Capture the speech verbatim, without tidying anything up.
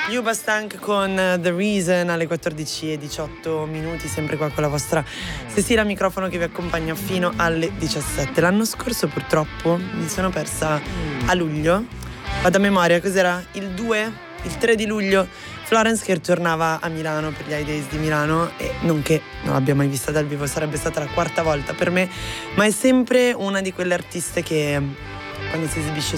Yuba Stank con The Reason alle quattordici e diciotto minuti, sempre qua con la vostra Cecilia microfono che vi accompagna fino alle diciassette. L'anno scorso purtroppo mi sono persa a luglio, vado a memoria, cos'era? Il due, il tre di luglio, Florence che ritornava a Milano per gli High Days di Milano, e non che non l'abbia mai vista dal vivo, sarebbe stata la quarta volta per me, ma è sempre una di quelle artiste che quando si esibisce